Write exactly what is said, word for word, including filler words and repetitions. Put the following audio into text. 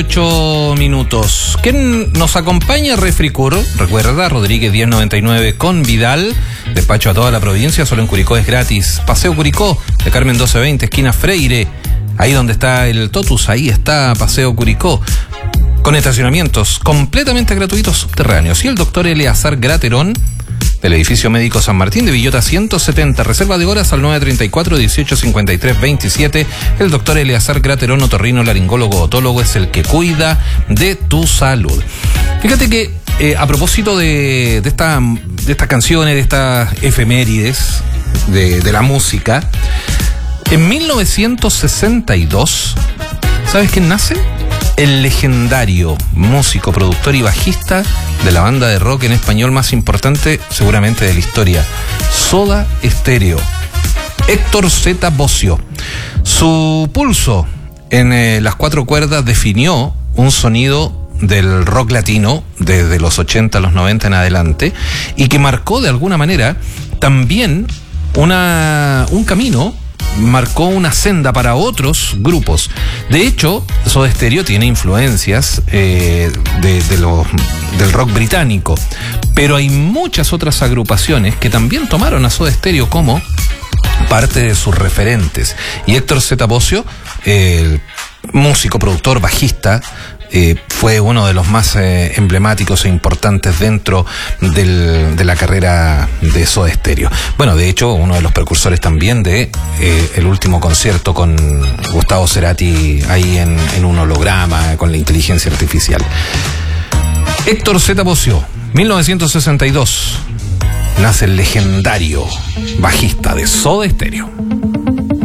ocho minutos. ¿Quién nos acompaña? Refricur, recuerda, Rodríguez diez noventa y nueve con Vidal. Despacho a toda la provincia, solo en Curicó es gratis. Paseo Curicó, de Carmen doce veinte, esquina Freire. Ahí donde está el Totus, ahí está Paseo Curicó. Con estacionamientos completamente gratuitos subterráneos. Y el doctor Eleazar Graterón, del edificio médico San Martín de Villota ciento setenta. Reserva de horas al nueve treinta y cuatro, dieciocho cincuenta y tres, veintisiete. El doctor Eleazar Graterón, otorrino, laringólogo, otólogo, es el que cuida de tu salud. Fíjate que eh, a propósito de, de, esta, de estas canciones, de estas efemérides de, de la música, en mil novecientos sesenta y dos, ¿sabes quién nace? El legendario músico, productor y bajista de la banda de rock en español más importante seguramente de la historia, Soda Stereo, Héctor Z. Bocio. Su pulso en eh, las cuatro cuerdas definió un sonido del rock latino desde los ochenta a los noventa en adelante, y que marcó de alguna manera también una, un camino, marcó una senda para otros grupos. De hecho, Soda Stereo tiene influencias eh, de, de lo, del rock británico, pero hay muchas otras agrupaciones que también tomaron a Soda Stereo como parte de sus referentes. Y Héctor Z. Bocio, eh, músico, productor, bajista, Eh, fue uno de los más eh, emblemáticos e importantes dentro del, de la carrera de Soda Stereo. Bueno, de hecho, uno de los precursores también de eh, el último concierto con Gustavo Cerati ahí en, en un holograma con la inteligencia artificial. Héctor Z. Bocio, mil novecientos sesenta y dos, nace el legendario bajista de Soda Stereo.